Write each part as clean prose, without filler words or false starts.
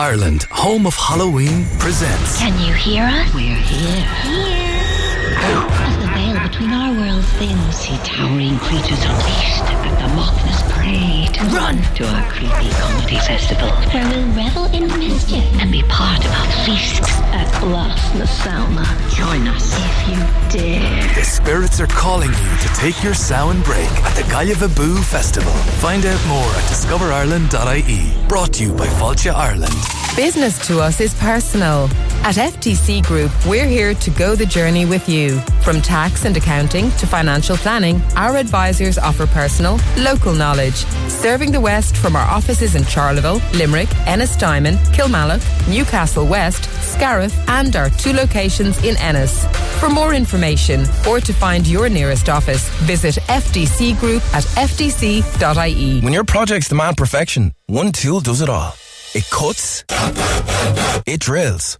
Ireland, home of Halloween, presents. Can you hear us? We're here. As the veil between our worlds thins, see towering creatures unleashed at the Loch Ness Parade. Run to our creepy comedy festival, where we'll revel in mischief and be part of our feast at Blas na Sauna. Join us if you dare. The spirits are calling you to take your Samhain break at the Gaillevaboo Festival. Find out more at discoverireland.ie. Brought to you by Fáilte Ireland. Business to us is personal. At FTC Group, we're here to go the journey with you. From tax and accounting to financial planning, our advisors offer personal, local knowledge, serving the West from our offices in Charleville, Limerick, Ennistimon, Kilmallock, Newcastle West, Scariff, and our 2 locations in Ennis. For more information or to find your nearest office, visit FTC Group at ftc.ie. When your projects demand perfection, one tool does it all. It cuts, it drills,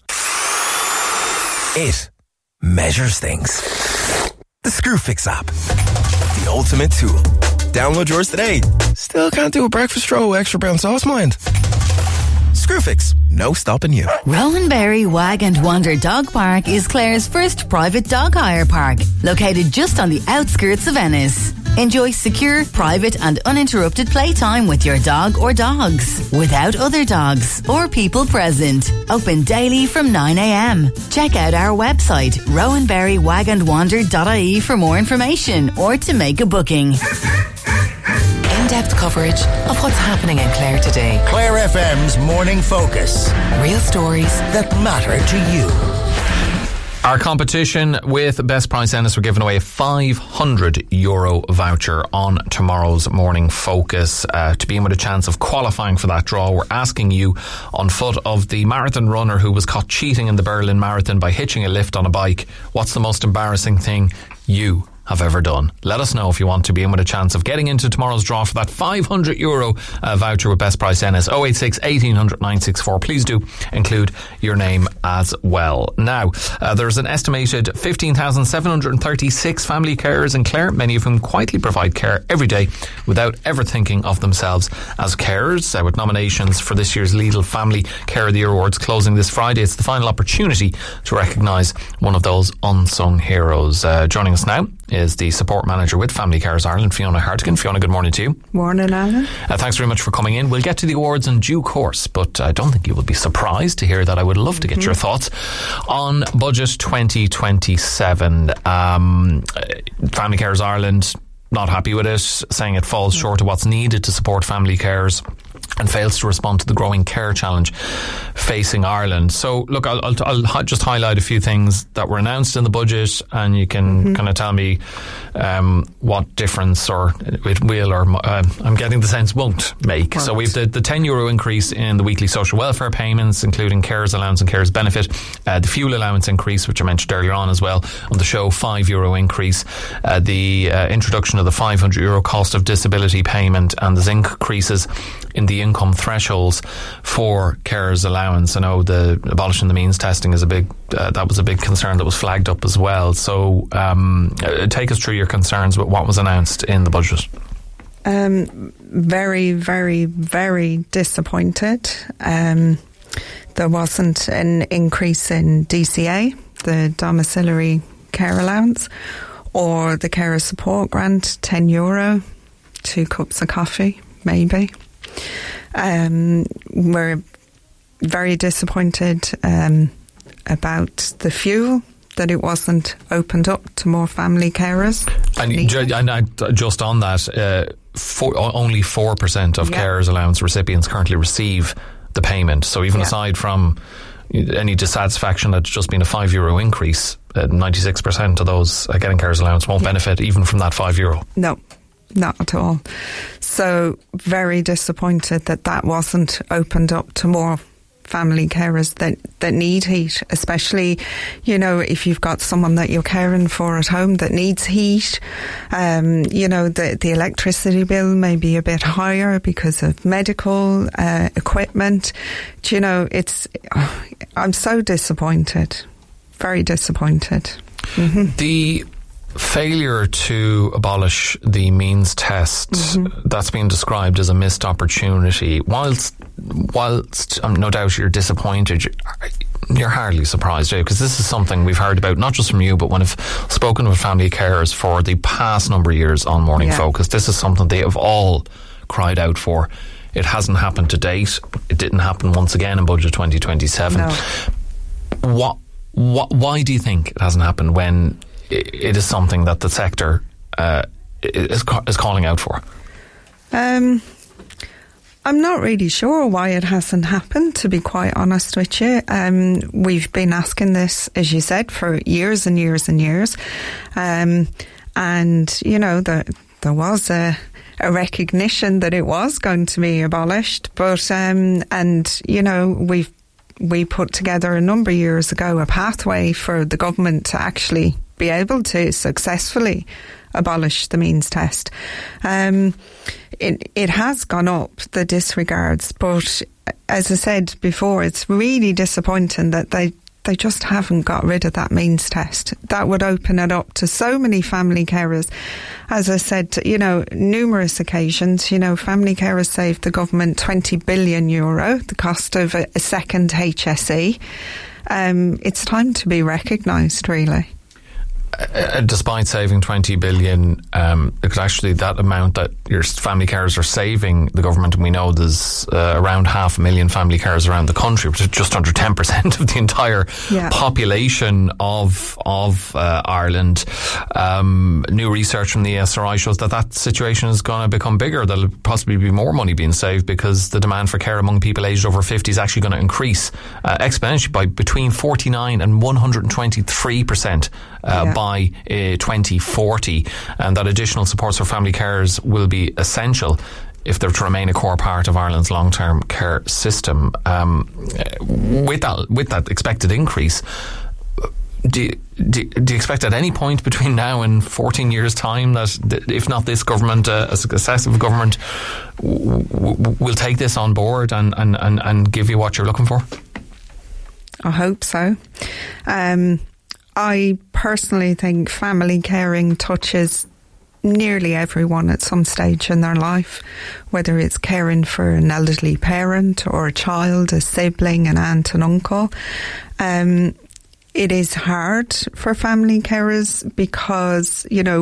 it measures things. The Screwfix app, the ultimate tool. Download yours today. Still can't do a breakfast roll with extra brown sauce, mind? Screwfix, no stopping you. Rowan Berry Wag and Wander Dog Park is Clare's first private dog hire park, located just on the outskirts of Ennis. Enjoy secure, private and uninterrupted playtime with your dog or dogs, without other dogs or people present. Open daily from 9 a.m. Check out our website, rowanberrywagandwander.ie for more information or to make a booking. In-depth coverage of what's happening in Clare today. Clare FM's Morning Focus. Real stories that matter to you. Our competition with Best Price Ennis, we're giving away a €500 voucher on tomorrow's Morning Focus. To be in with a chance of qualifying for that draw, we're asking you on foot of the marathon runner who was caught cheating in the Berlin Marathon by hitching a lift on a bike. What's the most embarrassing thing you have ever done? Let us know if you want to be in with a chance of getting into tomorrow's draw for that €500 voucher with Best Price Ennis. 086 1800 964. Please do include your name as well. Now, there's an estimated 15,736 family carers in Clare, many of whom quietly provide care every day without ever thinking of themselves as carers. With nominations for this year's Lidl Family Care of the Year Awards closing this Friday, it's the final opportunity to recognise one of those unsung heroes. Joining us now is the support manager with Family Carers Ireland, Fiona Hartigan. Fiona, good morning to you. Morning, Alan. Thanks very much for coming in. We'll get to the awards in due course, but I don't think you will be surprised to hear that I would love to get your thoughts on Budget 2027. Family Carers Ireland not happy with it, saying it falls short of what's needed to support family carers and fails to respond to the growing care challenge facing Ireland. So, look, I'll just highlight a few things that were announced in the budget, and you can kind of tell me what difference or it will or I'm getting the sense won't make. Right. So we've the €10 increase in the weekly social welfare payments, including carers allowance and carers benefit, the fuel allowance increase, which I mentioned earlier on as well on the show, €5 increase, the introduction of the €500 cost of disability payment, and the increases in the income thresholds for carers allowance. I know the abolishing the means testing is a big that was a big concern that was flagged up as well. So take us through your concerns with what was announced in the budget. Very, very, very disappointed. There wasn't an increase in DCA, the domiciliary care allowance, or the carer support grant, €10, 2 cups of coffee, maybe. We're very disappointed about the fuel, that it wasn't opened up to more family carers. And just on that, only 4% of carers allowance recipients currently receive the payment. So even aside from any dissatisfaction that's just been a €5 increase, 96% of those getting carers allowance won't benefit even from that €5. No. Not at all. So very disappointed that wasn't opened up to more family carers that need heat, especially, you know, if you've got someone that you're caring for at home that needs heat. You know, the electricity bill may be a bit higher because of medical equipment. Do you know, I'm so disappointed. Very disappointed. The failure to abolish the means test, that's been described as a missed opportunity. Whilst no doubt you're disappointed, you're hardly surprised, because this is something we've heard about, not just from you, but when I've spoken with family carers for the past number of years on Morning Focus, this is something they have all cried out for. It hasn't happened to date. It didn't happen once again in Budget 2027. No. Why do you think it hasn't happened when it is something that the sector is calling out for? I'm not really sure why it hasn't happened, to be quite honest with you. We've been asking this, as you said, for years and years and years. And, you know, there was a recognition that it was going to be abolished. But, and, you know, we put together a number of years ago a pathway for the government to actually be able to successfully abolish the means test. It has gone up, the disregards, but as I said before, it's really disappointing that they just haven't got rid of that means test. That would open it up to so many family carers. As I said, you know, numerous occasions, you know, family carers saved the government €20 billion, the cost of a second HSE. It's time to be recognised, really. Despite saving 20 billion, because actually that amount that your family carers are saving the government, and we know there's around 500,000 family carers around the country, which is just under 10% of the entire population of Ireland. New research from the ESRI shows that situation is going to become bigger. There'll possibly be more money being saved because the demand for care among people aged over 50 is actually going to increase exponentially by between 49 and 123% by 2040, and that additional supports for family carers will be essential if they're to remain a core part of Ireland's long-term care system. With that expected increase, do you expect at any point between now and 14 years' time that, if not this government, a successive government will take this on board and give you what you're looking for? I hope so. I personally think family caring touches nearly everyone at some stage in their life, whether it's caring for an elderly parent or a child, a sibling, an aunt, an uncle. It is hard for family carers because, you know,